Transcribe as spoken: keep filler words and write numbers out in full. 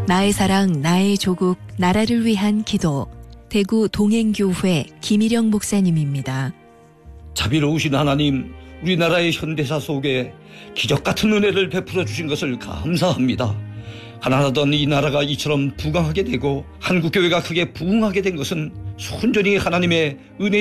나의 사랑, 나의 조국, 나라를 위한 기도. 대구 동행교회 김일영 목사님입니다. 자비로우신 하나님, 우리나라의 현대사 속에 기적 같은 은혜를 베풀어 주신 것을 감사합니다. 가난하던 이 나라가 이처럼 부강하게 되고 한국교회가 크게 부흥하게 된 것은 순전히 하나님의 은혜